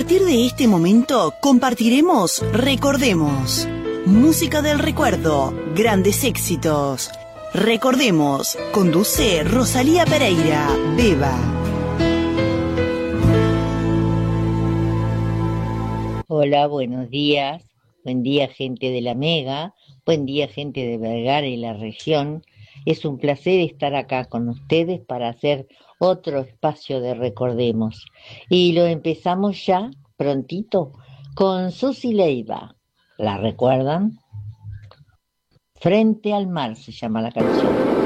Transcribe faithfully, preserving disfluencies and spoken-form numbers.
partir de este momento compartiremos Recordemos. Música del recuerdo, grandes éxitos. Recordemos, conduce Rosalía Pereira, Beba. Hola, buenos días. Buen día, gente de la Mega. Buen día, gente de Vergara y la región. Es un placer estar acá con ustedes para hacer otro espacio de Recordemos. Y lo empezamos ya, prontito, con Susi Leiva. ¿La recuerdan? Frente al mar se llama la canción.